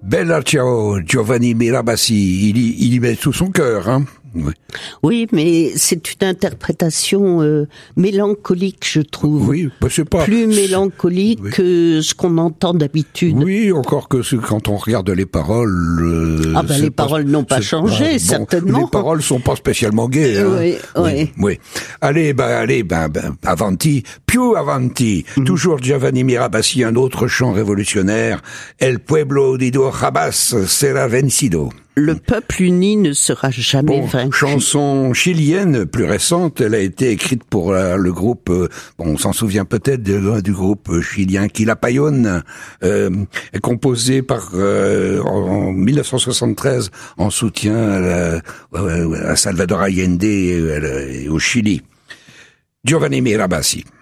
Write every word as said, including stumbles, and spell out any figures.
Bella ciao, Giovanni Mirabassi, il y, il y met tout son cœur, hein. Oui. Oui, mais c'est une interprétation euh, mélancolique, je trouve. Oui, bah c'est pas plus mélancolique oui. que ce qu'on entend d'habitude. Oui, encore que ce, quand on regarde les paroles. Euh, ah ben les pas, paroles n'ont pas changé, pas, bon, certainement. Les paroles sont pas spécialement gaies. Hein. Oui, oui, oui. oui. Allez, ben, allez, ben, ben avanti, più avanti. Mm-hmm. Toujours Giovanni Mirabassi, un autre chant révolutionnaire. El pueblo unido jamás será vencido. Le peuple uni ne sera jamais bon, vaincu. Chanson chilienne plus récente, elle a été écrite pour euh, le groupe, euh, bon, on s'en souvient peut-être de, du groupe chilien Quilapayún, euh, composée par euh, en mille neuf cent soixante-treize en soutien à, la, à Salvador Allende et, et au Chili. Giovanni Mirabassi.